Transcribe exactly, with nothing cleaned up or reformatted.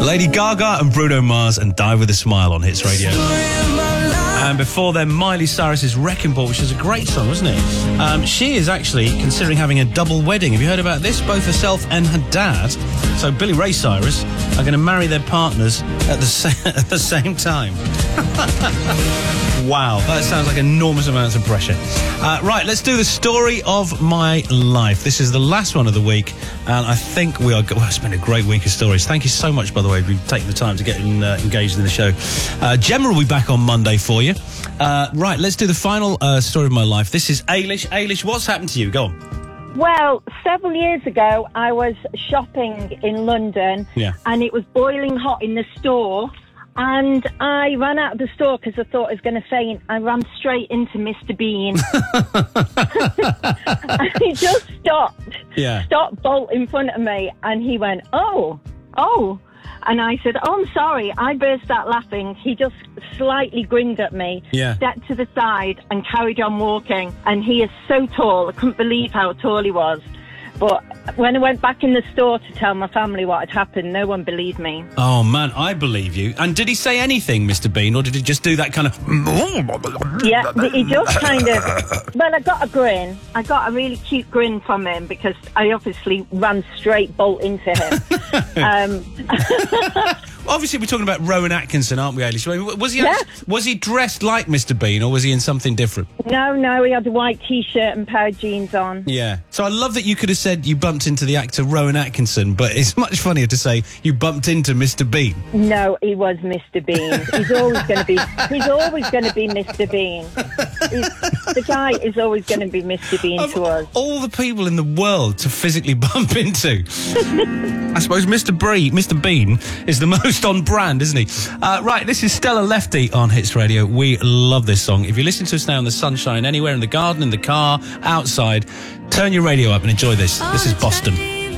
Lady Gaga and Bruno Mars and Die With A Smile on Hits Radio. And before then, Miley Cyrus's Wrecking Ball, which is a great song, wasn't it? Um, she is actually considering having a double wedding. Have you heard about this? Both herself and her dad, so Billy Ray Cyrus, are going to marry their partners at the, sa- at the same time. Wow, that sounds like enormous amounts of pressure. Uh, right, let's do the story of my life. This is the last one of the week, and I think we are... Well, it's been a great week of stories. Thank you so much, by the way, for taking the time to get in, uh, engaged in the show. Uh, Gemma will be back on Monday for you. Uh, right, let's do the final uh, story of my life. This is Ailish. Ailish, what's happened to you? Go on. Well, several years ago, I was shopping in London, Yeah. and it was boiling hot in the store, and I ran out of the store because I thought I was going to faint. I ran straight into Mister Bean. And he just stopped, Yeah. stopped bolt in front of me, and he went, oh, oh. And I said, oh, I'm sorry. I burst out laughing. He just slightly grinned at me, Yeah. stepped to the side and carried on walking. And he is so tall. I couldn't believe how tall he was. But when I went back in the store to tell my family what had happened, no one believed me. Oh, man, I believe you. And did he say anything, Mister Bean, or did he just do that kind of... Yeah, he just kind of... Well, I got a grin. I got a really cute grin from him because I obviously ran straight bolt into him. um, Obviously, we're talking about Rowan Atkinson, aren't we, Ailish? I mean, was he Yeah. actually, was he dressed like Mister Bean, or was he in something different? no, no, he had a white T-shirt and pair of jeans on. Yeah. So I love that you could have said you bumped into the actor Rowan Atkinson, but it's much funnier to say you bumped into Mister Bean. No, he was Mister Bean. He's always going to be. He's always going to be Mister Bean. He's, the guy is always going to be Mister Bean Of to us. all the people in the world to physically bump into, I suppose Mister Bree, Mister Bean is the most on brand, isn't he? Uh, right, this is Stella Lefty on Hits Radio. We love this song. If you're listening to us now in the sunshine, anywhere in the garden, in the car, outside, turn your radio up and enjoy this. This is Boston.